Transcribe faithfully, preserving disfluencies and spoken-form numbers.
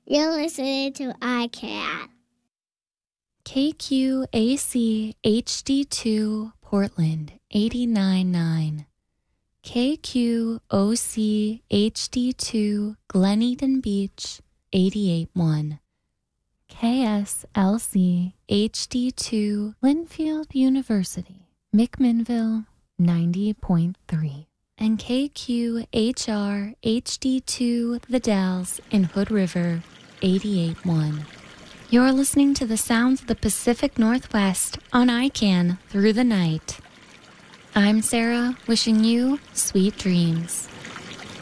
You're listening to I CAN. K Q A C H D two Portland eighty-nine point nine. K Q O C H D two Glen Eden Beach eighty-eight point one. K S L C H D two Linfield University McMinnville ninety point three. And K Q H R H D two The Dalles in Hood River eighty-eight point one. You're listening to the sounds of the Pacific Northwest on I CAN through the night. I'm Sarah, wishing you sweet dreams.